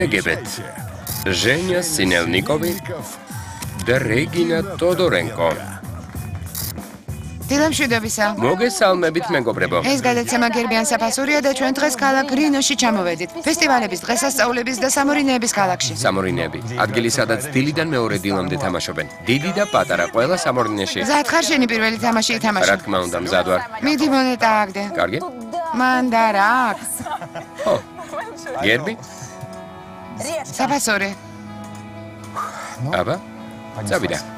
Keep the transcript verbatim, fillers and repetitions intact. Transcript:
გებეთ. ჟენია სინელნიკოვი და რეგინა ტოდორენკო. დილამშვიდობისა. მოგესალმებით, მეგობრებო. ეს გადაცემა გერბიან საფასურია და ჩვენ დღეს ქალაქ გრინოში ჩამოვედით. ფესტივალების, დღესასწაულების და სამორინეების ქალაქში. სამორინეები. ადგილი, სადაც დილიდან მეორე დილამდე თამაშობენ. დიდი და პატარა ყველა სამორინეში. მზად ხარ შენი პირველი თამაში ითამაშო? რა თქმა უნდა, მზად ვარ. მიდი მონეტა აგდე. კარგი? მან და რა აქვს? ხო. გერბი? საფასური. აბა, წავიდა.